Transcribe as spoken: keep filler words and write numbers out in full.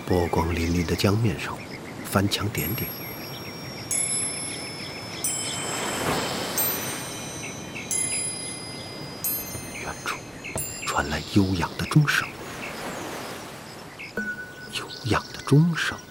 波光粼粼的江面上，翻墙点点。远处传来悠扬的钟声，悠扬的钟声。